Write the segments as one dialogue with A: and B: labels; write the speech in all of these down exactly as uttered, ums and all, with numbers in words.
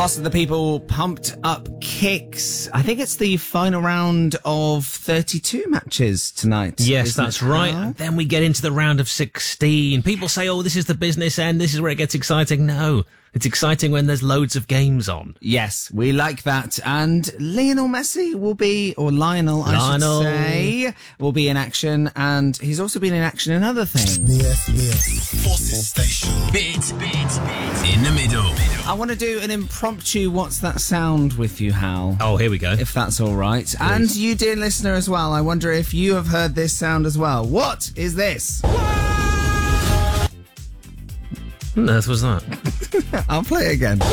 A: Foster the People, Pumped Up Kicks. I think it's the final round of thirty-two matches tonight.
B: Yes, that's
A: it,
B: right.
A: Al?
B: And then we get into the round of sixteen. People say, oh, this is the business end. This is where it gets exciting. No, it's exciting when there's loads of games on.
A: Yes, we like that. And Lionel Messi will be, or Lionel, I
B: Lionel.
A: should say, will be in action. And he's also been in action in other things.
C: B F B S Forces Station.
D: Bit, bit, bit in the middle.
A: I want to do an impromptu What's That Sound with you, Hal.
B: Oh, here we go.
A: If that's all right. Please. And you, dear listener, as well. I wonder if you have heard this sound as well. What is this?
B: What on earth was that?
A: I'll play it again.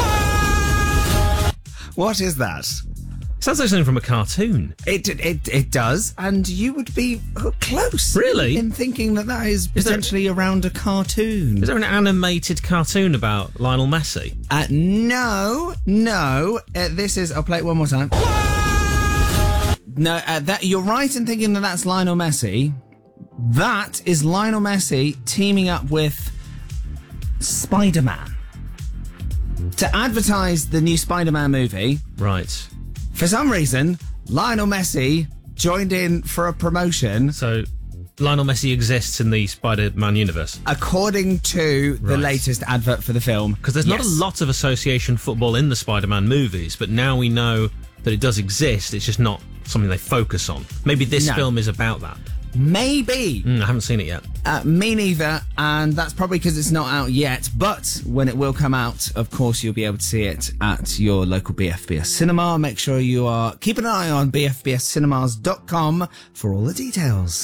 A: What is that?
B: Sounds like something from a cartoon.
A: It it it does, and you would be close.
B: Really?
A: In thinking that that is,
B: Is there-
A: potentially around a cartoon.
B: Is there an animated cartoon about Lionel Messi?
A: Uh, no, no. Uh, this is. I'll play it one more time. No, uh, that you're right in thinking that that's Lionel Messi. That is Lionel Messi teaming up with Spider-Man to advertise the new Spider-Man movie.
B: Right.
A: For some reason, Lionel Messi joined in for a promotion.
B: So, Lionel Messi exists in the Spider-Man universe?
A: According to the
B: Right.
A: latest advert for the film.
B: Because there's not a
A: Yes.
B: lot of association football in the Spider-Man movies, but now we know that it does exist. It's just not something they focus on. Maybe this
A: No.
B: film is about that.
A: Maybe.
B: Mm, I haven't seen it yet.
A: Uh, me neither, and that's probably because it's not out yet. But when it will come out, of course, you'll be able to see it at your local B F B S cinema. Make sure you are keep an eye on b f b s cinemas dot com for all the details.